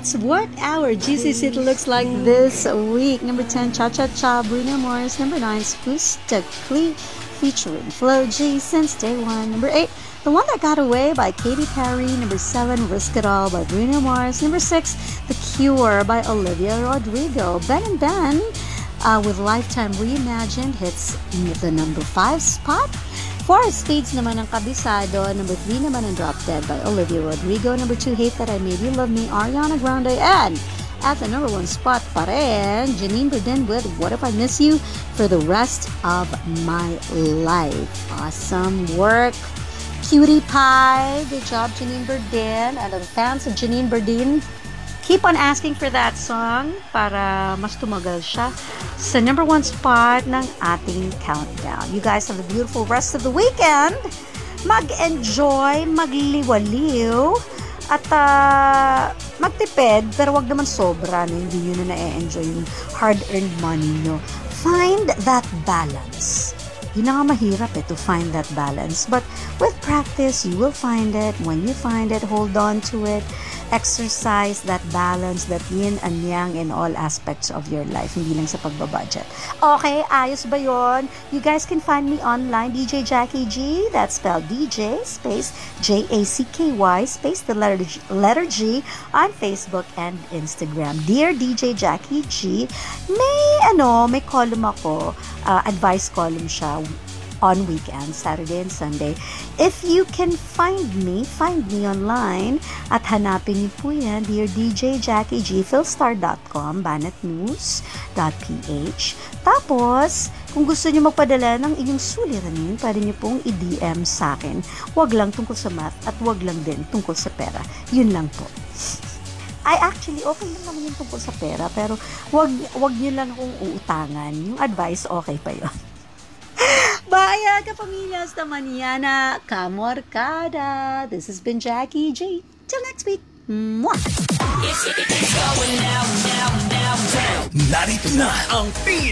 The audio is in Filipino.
That's what our GCC looks like this week. Number 10, Cha Cha Cha, Bruno Mars. Number 9, Spoostically, featuring Flo G, Since Day One. Number 8, The One That Got Away by Katy Perry. Number 7, Risk It All by Bruno Mars. Number 6, The Cure by Olivia Rodrigo. Ben and Ben with Lifetime Reimagined hits the number 5 spot. 4 Speeds naman ang kabisado. Number 3 naman ang Drop Dead by Olivia Rodrigo. Number 2, Hate That I Made You Love Me, Ariana Grande. And at the number 1 spot pa rin, Janine Berdin with What If I Miss You for the Rest of My Life. Awesome work, Cutie Pie. Good job, Janine Berdin. And the fans of Janine Berdin, keep on asking for that song para mas tumagal siya sa number 1 spot ng ating countdown. You guys have a beautiful rest of the weekend. Mag-enjoy, magliwaliw, at magtipid, pero wag naman sobra na hindi nyo na na-enjoy yung hard-earned money nyo. Find that balance. Yun na nga mahirap to find that balance. But with practice, you will find it. When you find it, hold on to it. Exercise that balance, that yin and yang in all aspects of your life, hindi lang sa pagbabudget. Okay, ayos ba yun? You guys can find me online, DJ Jackie G. That's spelled DJ space Jacky space the letter G on Facebook and Instagram. Dear DJ Jackie G, may column ako, advice column siya on weekends, Saturday and Sunday. If you can find me online at hanapin niyo po yan, Dear DJ Jackie G, philstar.com, banatnews.ph. Tapos, kung gusto niyo magpadala ng inyong suliranin, pwede niyo pong i-DM sa akin. Huwag lang tungkol sa math at huwag lang din tungkol sa pera. Yun lang po. Actually, okay lang naman yung tungkol sa pera, pero wag niyo lang akong uutangan. Yung advice, okay pa yun. Bye, kapamilya, hasta mañana, kamorkada. This has been Jackie G. Till next week. Mwah! Narito na ang